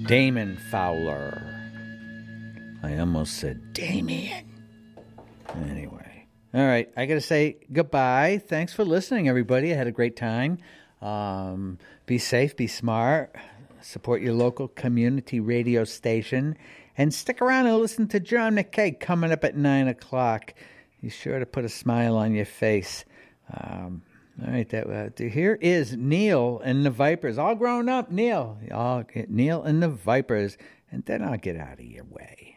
Damon Fowler. I almost said Damien. Anyway. All right. I got to say goodbye. Thanks for listening, everybody. I had a great time. Be safe. Be smart. Support your local community radio station. And stick around and listen to John McKay coming up at 9 o'clock. He's sure to put a smile on your face. All right, here is Neil and the Vipers. All grown up, Neil. Neil and the Vipers. And then I'll get out of your way.